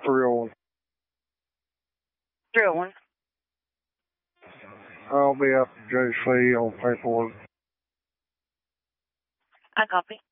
301. 301. I'll be at the JC on paperwork. I copy.